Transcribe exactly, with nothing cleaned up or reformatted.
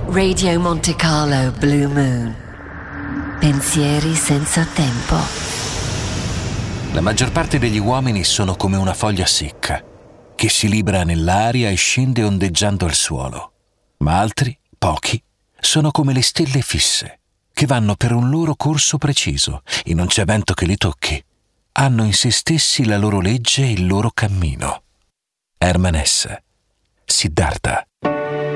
Radio Monte Carlo Blue Moon. Pensieri senza tempo. La maggior parte degli uomini sono come una foglia secca, che si libra nell'aria e scende ondeggiando al suolo. Ma altri, pochi, sono come le stelle fisse, che vanno per un loro corso preciso e non c'è vento che li tocchi. Hanno in se stessi la loro legge e il loro cammino. Herman Hesse, Siddhartha.